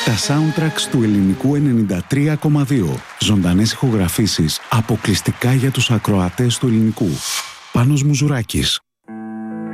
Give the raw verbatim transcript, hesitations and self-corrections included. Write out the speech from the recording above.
Τα soundtracks του Ελληνικού ενενήντα τρία κόμμα δύο. Ζωντανές ηχογραφήσεις αποκλειστικά για τους ακροατές του Ελληνικού. Πάνος Μουζουράκης.